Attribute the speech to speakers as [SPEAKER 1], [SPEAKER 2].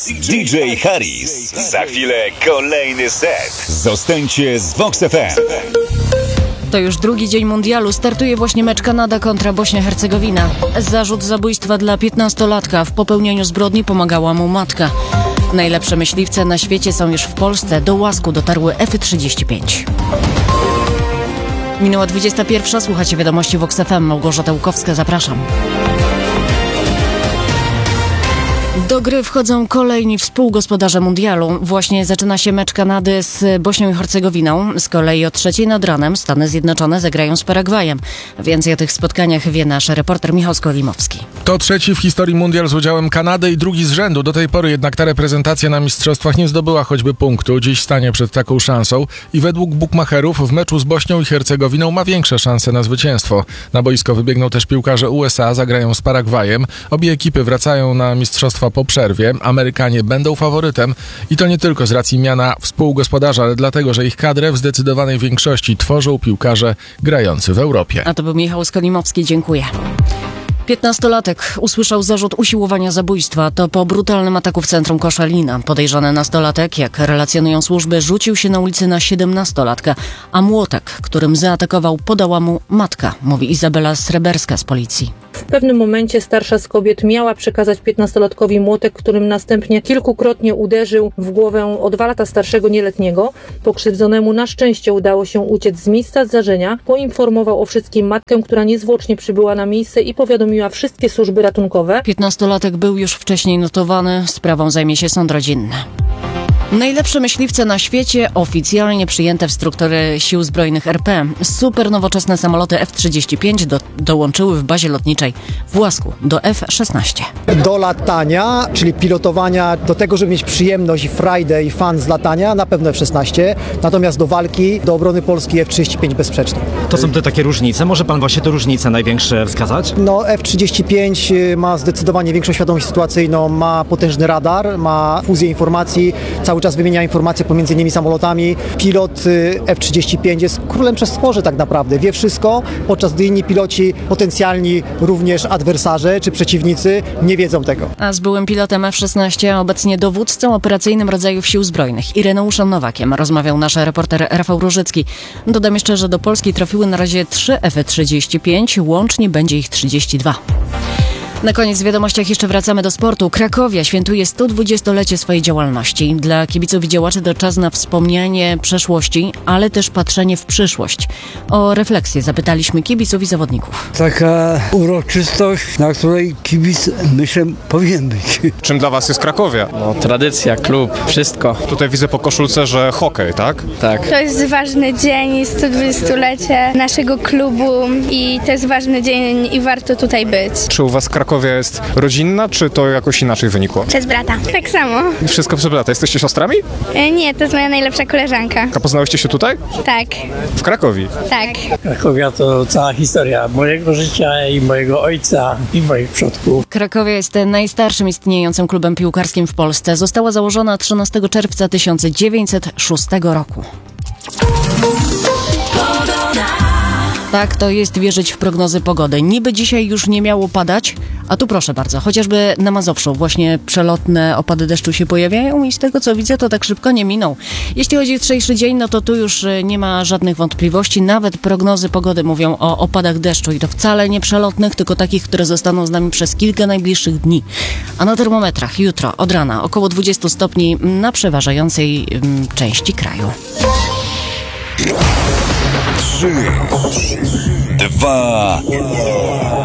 [SPEAKER 1] DJ Harris. Za chwilę kolejny set. Zostańcie z Vox FM.
[SPEAKER 2] To już drugi dzień mundialu. Startuje właśnie mecz Kanada kontra Bośnia-Hercegowina. Zarzut zabójstwa dla 15-latka. W popełnieniu zbrodni pomagała mu matka. Najlepsze myśliwce na świecie są już w Polsce. Do Łasku dotarły F-35. Minęła 21. Słuchacie wiadomości Vox FM. Małgorzata Łukowska, zapraszam. Do gry wchodzą kolejni współgospodarze mundialu. Właśnie zaczyna się mecz Kanady z Bośnią i Hercegowiną. Z kolei o 3:00 nad ranem Stany Zjednoczone zagrają z Paragwajem. Więcej o tych spotkaniach wie nasz reporter Michał Skolimowski.
[SPEAKER 3] To trzeci w historii mundial z udziałem Kanady i drugi z rzędu. Do tej pory jednak ta reprezentacja na mistrzostwach nie zdobyła choćby punktu. Dziś stanie przed taką szansą i według bukmacherów w meczu z Bośnią i Hercegowiną ma większe szanse na zwycięstwo. Na boisko wybiegną też piłkarze USA, zagrają z Paragwajem. Obie ekipy wracają na mistrzostwa po przerwie. Amerykanie będą faworytem i to nie tylko z racji miana współgospodarza, ale dlatego, że ich kadrę w zdecydowanej większości tworzą piłkarze grający w Europie.
[SPEAKER 2] A to był Michał Skolimowski, dziękuję. 15-latek usłyszał zarzut usiłowania zabójstwa. To po brutalnym ataku w centrum Koszalina. Podejrzany nastolatek, jak relacjonują służby, rzucił się na ulicy na 17-latka, a młotek, którym zaatakował, podała mu matka, mówi Izabela Sreberska z policji.
[SPEAKER 4] W pewnym momencie starsza z kobiet miała przekazać 15-latkowi młotek, którym następnie kilkukrotnie uderzył w głowę o 2 lata starszego nieletniego. Pokrzywdzonemu na szczęście udało się uciec z miejsca zdarzenia. Poinformował o wszystkim matkę, która niezwłocznie przybyła na miejsce i powiadomiła wszystkie służby ratunkowe.
[SPEAKER 2] 15-latek był już wcześniej notowany. Sprawą zajmie się sąd rodzinny. Najlepsze myśliwce na świecie oficjalnie przyjęte w struktury Sił Zbrojnych RP. Super nowoczesne samoloty F-35 dołączyły w bazie lotniczej w Łasku do F-16.
[SPEAKER 5] Do latania, czyli pilotowania, do tego, żeby mieć przyjemność i frajdę i fan z latania, na pewno F-16. Natomiast do walki, do obrony Polski F-35 bezsprzecznie.
[SPEAKER 6] To są te takie różnice. Może pan właśnie te różnice największe wskazać?
[SPEAKER 5] No, F-35 ma zdecydowanie większą świadomość sytuacyjną, ma potężny radar, ma fuzję informacji, cały czas wymienia informacje pomiędzy innymi samolotami. Pilot F-35 jest królem przestworzy tak naprawdę. Wie wszystko, podczas gdy inni piloci, potencjalni również adwersarze czy przeciwnicy nie wiedzą tego.
[SPEAKER 2] A z byłym pilotem F-16, a obecnie dowódcą operacyjnym rodzajów Sił Zbrojnych Ireneuszem Nowakiem rozmawiał nasz reporter Rafał Różycki. Dodam jeszcze, że do Polski trafiły na razie 3 F-35, łącznie będzie ich 32. Na koniec w wiadomościach jeszcze wracamy do sportu. Krakowia świętuje 120-lecie swojej działalności. Dla kibiców i działaczy to czas na wspomnianie przeszłości, ale też patrzenie w przyszłość. O refleksję zapytaliśmy kibiców i zawodników.
[SPEAKER 7] Taka uroczystość, na której kibic, myślę, powinien być.
[SPEAKER 8] Czym dla was jest Krakowia?
[SPEAKER 9] No, tradycja, klub, wszystko.
[SPEAKER 8] Tutaj widzę po koszulce, że hokej, tak?
[SPEAKER 9] Tak.
[SPEAKER 10] To jest ważny dzień, 120-lecie naszego klubu i to jest ważny dzień i warto tutaj być.
[SPEAKER 8] Czy u was Krakowia jest rodzinna, czy to jakoś inaczej wynikło?
[SPEAKER 10] Przez brata. Tak samo.
[SPEAKER 8] Wszystko przez brata. Jesteście siostrami?
[SPEAKER 10] Nie, to jest moja najlepsza koleżanka.
[SPEAKER 8] A poznałyście się tutaj?
[SPEAKER 10] Tak.
[SPEAKER 8] W Krakowie?
[SPEAKER 10] Tak.
[SPEAKER 7] Krakowia to cała historia mojego życia i mojego ojca i moich przodków.
[SPEAKER 2] Krakowia jest najstarszym istniejącym klubem piłkarskim w Polsce. Została założona 13 czerwca 1906 roku. Tak, to jest wierzyć w prognozy pogody. Niby dzisiaj już nie miało padać, a tu proszę bardzo, chociażby na Mazowszu właśnie przelotne opady deszczu się pojawiają i z tego co widzę, to tak szybko nie miną. Jeśli chodzi o jutrzejszy dzień, no to tu już nie ma żadnych wątpliwości. Nawet prognozy pogody mówią o opadach deszczu i to wcale nie przelotnych, tylko takich, które zostaną z nami przez kilka najbliższych dni. A na termometrach jutro od rana około 20 stopni na przeważającej części kraju.
[SPEAKER 1] 3, 2,